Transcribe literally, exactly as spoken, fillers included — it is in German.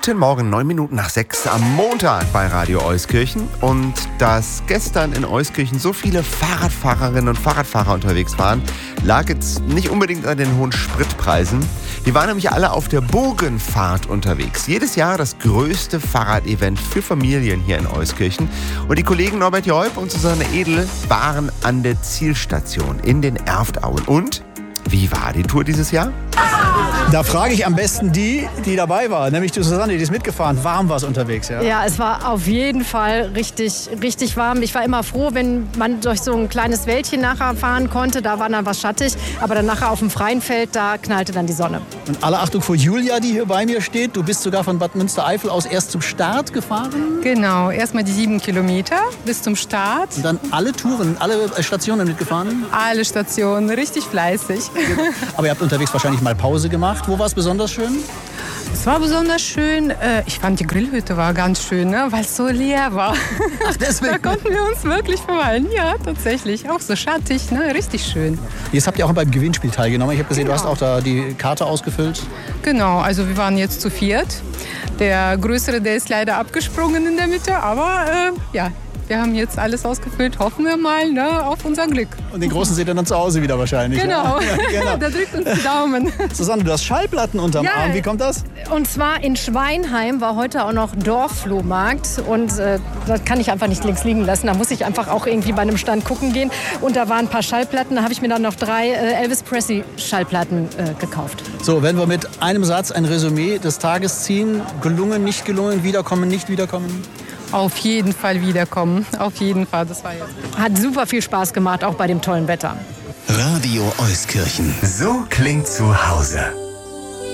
Guten Morgen, neun Minuten nach sechs am Montag bei Radio Euskirchen. Und dass gestern in Euskirchen so viele Fahrradfahrerinnen und Fahrradfahrer unterwegs waren, lag jetzt nicht unbedingt an den hohen Spritpreisen. Die waren nämlich alle auf der Bogenfahrt unterwegs. Jedes Jahr das größte Fahrradevent für Familien hier in Euskirchen. Und die Kollegen Norbert Joib und Susanne Edel waren an der Zielstation in den Erftauen. Und wie war die Tour dieses Jahr? Da frage ich am besten die, die dabei war, nämlich die Susanne, die ist mitgefahren. Warm war es unterwegs, ja? Ja, es war auf jeden Fall richtig, richtig warm. Ich war immer froh, wenn man durch so ein kleines Wäldchen nachher fahren konnte. Da war dann was schattig. Aber dann nachher auf dem freien Feld, da knallte dann die Sonne. Und alle Achtung vor Julia, die hier bei mir steht. Du bist sogar von Bad Münstereifel aus erst zum Start gefahren. Genau, erstmal die sieben Kilometer bis zum Start. Und dann alle Touren, alle Stationen mitgefahren? Alle Stationen, richtig fleißig. Aber ihr habt unterwegs wahrscheinlich mal Pause gemacht. Wo war es besonders schön? Es war besonders schön. Ich fand, die Grillhütte war ganz schön, ne? Weil es so leer war. Ach, deswegen? Da konnten wir uns wirklich verweilen. Ja, tatsächlich. Auch so schattig, ne? Richtig schön. Jetzt habt ihr auch beim Gewinnspiel teilgenommen. Ich habe gesehen, Genau. Du hast auch da die Karte ausgefüllt. Genau, also wir waren jetzt zu viert. Der Größere, der ist leider abgesprungen in der Mitte. Aber äh, ja, wir haben jetzt alles ausgefüllt. Hoffen wir mal, ne, auf unser Glück. Und den Großen seht ihr dann zu Hause wieder wahrscheinlich. Genau, Ja? Ja, genau. der drückt uns die Daumen. Susanne, du hast Schallplatten unterm Ja. Arm. Wie kommt das? Und zwar in Schweinheim war heute auch noch Dorfflohmarkt. Und äh, das kann ich einfach nicht links liegen lassen. Da muss ich einfach auch irgendwie bei einem Stand gucken gehen. Und da waren ein paar Schallplatten. Da habe ich mir dann noch drei äh, Elvis Presley Schallplatten äh, gekauft. So, wenn wir mit einem Satz ein Resümee des Tages ziehen. Gelungen, nicht gelungen, wiederkommen, nicht wiederkommen. Auf jeden Fall wiederkommen. Auf jeden Fall. Das war jetzt. Hat super viel Spaß gemacht, auch bei dem tollen Wetter. Radio Euskirchen. So klingt zu Hause.